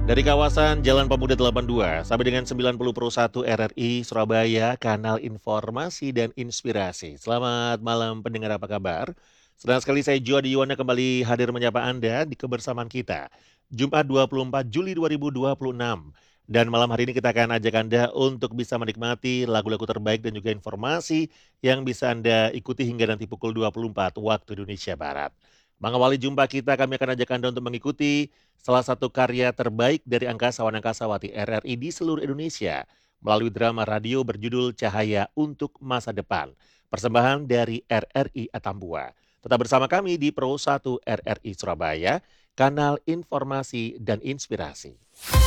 Dari kawasan Jalan Pemuda 82 sampai dengan 91 RRI Surabaya, kanal informasi dan inspirasi. Selamat malam pendengar, apa kabar? Senang sekali saya Juadi Yuwana kembali hadir menyapa Anda di kebersamaan kita. Jumat 24 Juli 2026. Dan malam hari ini kita akan ajak Anda untuk bisa menikmati lagu-lagu terbaik dan juga informasi yang bisa Anda ikuti hingga nanti pukul 24 waktu Indonesia Barat. Mengawali jumpa kita, kami akan ajak Anda untuk mengikuti salah satu karya terbaik dari angkasawan angkasawati RRI di seluruh Indonesia melalui drama radio berjudul Cahaya untuk Masa Depan. Persembahan dari RRI Atambua. Tetap bersama kami di Pro 1 RRI Surabaya, kanal informasi dan inspirasi.